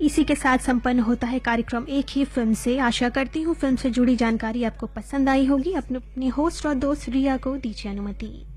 इसी के साथ संपन्न होता है कार्यक्रम एक ही फिल्म से। आशा करती हूँ फिल्म से जुड़ी जानकारी आपको पसंद आई होगी। अपने होस्ट और दोस्त रिया को दीजिए अनुमति।